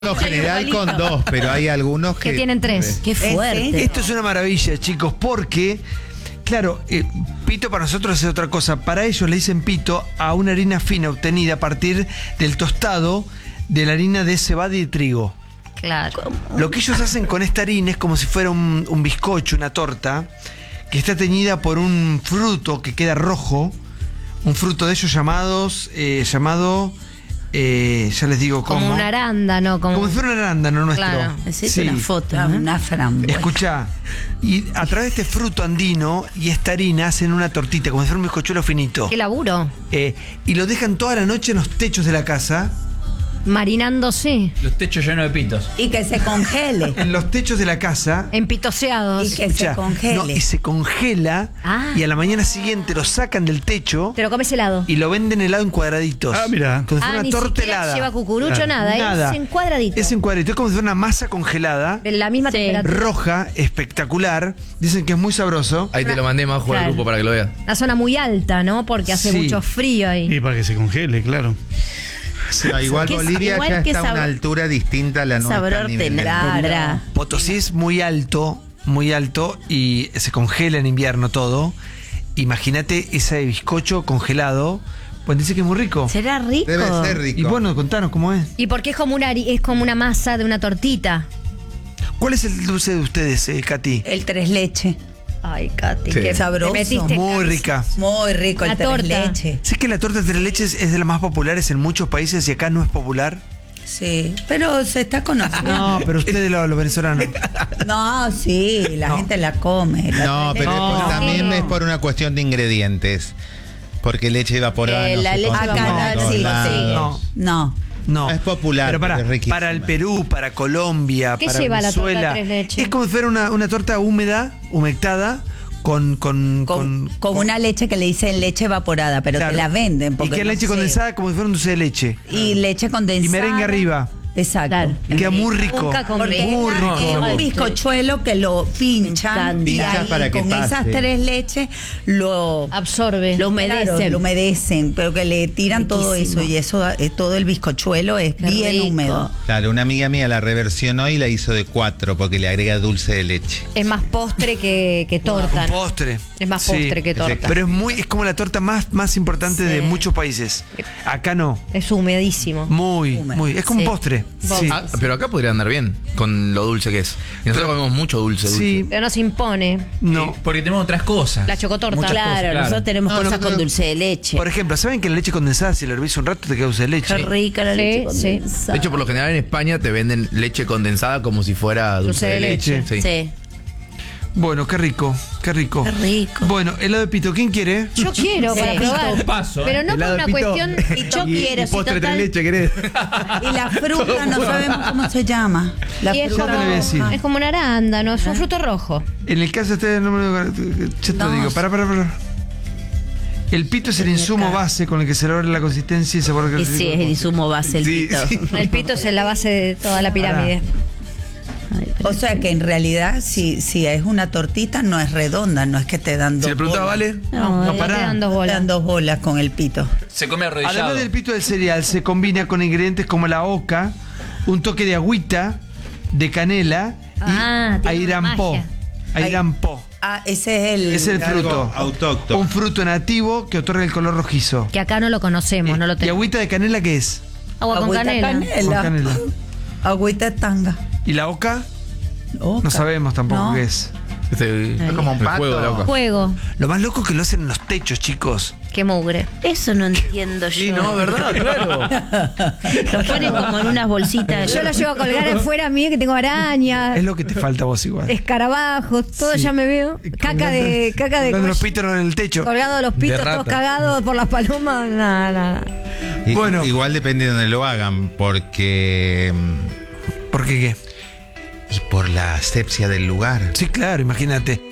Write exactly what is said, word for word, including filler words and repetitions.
Lo general con dos, pero hay algunos que, que tienen tres. Qué fuerte. Esto es una maravilla, chicos, porque, claro, eh, pito para nosotros es otra cosa. Para ellos le dicen pito a una harina fina obtenida a partir del tostado de la harina de cebada y de trigo. Claro. Lo que ellos hacen con esta harina es como si fuera un, un bizcocho, una torta, que está teñida por un fruto que queda rojo. Un fruto de ellos llamados, eh, llamado... Eh, ya les digo cómo. Como un arándano. Como, como si fuera un arándano nuestro. Claro. Es Sí. una foto, ¿no? Una frambuesa. Escuchá, y a través de este fruto andino y esta harina hacen una tortita, como si fuera un bizcochuelo finito. Qué laburo. Eh, y lo dejan toda la noche en los techos de la casa. Marinándose. Los techos llenos de pitos. Y que se congele. En los techos de la casa. Empitoseados. Y que Escuchá, se congele. no, y se congela. Ah. Y a la mañana siguiente lo sacan del techo. Te lo comes helado. Y lo venden helado en cuadraditos. Ah, mira. Como si fuera Ah, una ni torta siquiera helada. lleva cucurucho, nada, Nada. es en cuadradito. Es en cuadradito. Es como si fuera una masa congelada. De la misma Sí. temperatura. Roja, espectacular. Dicen que es muy sabroso. Ahí te lo mandé más al Claro. grupo para que lo veas. Una zona muy alta, ¿no? Porque hace Sí. mucho frío ahí. Y para que se congele, claro. No, igual ¿Qué- Bolivia igual ya que está a sabor- una altura distinta a la nuestra. Sabor a nivel del tendrá. mundo. Habrá. Potosí es muy alto, muy alto y se congela en invierno todo. Imagínate ese bizcocho congelado. Pues dice que es muy rico. ¿Será rico? Debe ser rico. Y bueno, contanos cómo es. Y porque es como una hari- es como una masa de una tortita. ¿Cuál es el dulce de ustedes, eh, Katy? El tres leche. Ay, Katy, Sí. qué Sabroso. te metiste en Muy camisa. rica. Muy rico La el tres torta. leche. Sé que la torta de tres leches es de las más populares en muchos países y acá no es popular. Sí, pero se está conociendo. No, pero ustedes los, los venezolanos. No, sí, la No. gente la come. La No, tres pero leche. es por- también no. es por una cuestión de ingredientes. Porque leche evaporada Eh, no la se leche consume en evaporada, todos sí, lados. sí. No. No. No. Es popular, Pero para, pero es riquísima. para el Perú, para Colombia, ¿Qué para lleva la torta de Venezuela. tres leches? Es como si fuera una, una torta húmeda, humectada, con. Con, Con, con una leche que le dicen leche evaporada, pero claro. te la venden. Y Porque que es no leche sé. condensada como si fuera un dulce de leche. Y leche condensada. Y merengue arriba. Exacto. Claro. Y queda muy rico. Nunca comí. Porque Muy es rico. es un bizcochuelo que lo pinchan y Pincha ahí para que con pase. esas tres leches lo Absorbe. lo humedecen, Claro. lo humedecen, pero que le tiran todo Riquísimo. eso y eso eh, todo el bizcochuelo es Qué bien rico. húmedo. Claro, una amiga mía la reversionó y la hizo de cuatro porque le agrega dulce de leche. Es más postre que, que torta. Un ¿no? postre. Es más Sí. postre que torta. Pero es muy, es como la torta más, más importante de Sí. muchos países. Acá no. Es humedísimo. Muy, Húmedo. muy. Es como Sí. un postre. Postre. Sí. Ah, pero acá podría andar bien con lo dulce que es. Y nosotros comemos mucho dulce, dulce. Sí. Pero no se impone. No. Porque tenemos otras cosas. La chocotorta. Muchas Claro, cosas, claro. nosotros tenemos No, cosas no, con no. dulce de leche. Por ejemplo, ¿saben que la leche condensada, si la hervís un rato, te queda dulce de leche? Qué rica la Sí, leche sí. condensada. De hecho, por lo general en España te venden leche condensada como si fuera dulce, de leche. Sí. Sí. Bueno, qué rico, qué rico. Qué rico. Bueno, helado de pito, ¿quién quiere? Yo quiero para Sí. probar. Paso, ¿eh? Pero no por Helado una de pito. cuestión. Yo quiero, si postre total- tres leche, ¿querés? Y la fruta no sabemos cómo se llama. La Y es Ya te lo voy a decir. como, es como un arándano, es un fruto rojo. En el caso de ustedes, no me lo. Ya te lo No. digo, para, para, para. El pito es el insumo base con el que se logra la consistencia y sabor. Y sí, es el insumo base el Sí, pito. sí. El pito es la base de toda la pirámide. O sea que en realidad si, si es una tortita no es redonda, no es que te dan dos Si le preguntaba, bolas. ¿vale? No, no, no pará. te dan dos Te bolas. dan dos bolas con el pito. Se come arrodillado. Además del pito del cereal, se combina con ingredientes como la oca, un toque de agüita, de canela y Ah, tiene airampó. magia. Airampó. Ah, ese es el... Es el Algo fruto. autóctono. Un fruto nativo que otorga el color rojizo. Que acá no lo conocemos, no lo ¿Y tenemos. agüita de canela qué es? Agua con agüita canela. Con canela. Agüita de tanga. ¿Y la oca? Oca. No sabemos tampoco No. qué es. Este, Es como un el pato. juego de la oca. Juego. Lo más loco es que lo hacen en los techos, chicos. Qué mugre. Eso no entiendo yo. Sí, no, ¿verdad? Claro. Lo ponen como en unas bolsitas. Yo lo llevo a colgar afuera mío que tengo arañas, Es lo que te falta a vos igual. escarabajos, todo ya me veo. Caca de. Caca de. Colgando los pitos en el techo. Colgado los pitos, De rata. todos cagados por las palomas. Nada, nada. Y- Bueno. Igual depende de donde lo hagan, porque. ¿Por qué qué? Y por la asepsia del lugar. Sí, claro, imagínate.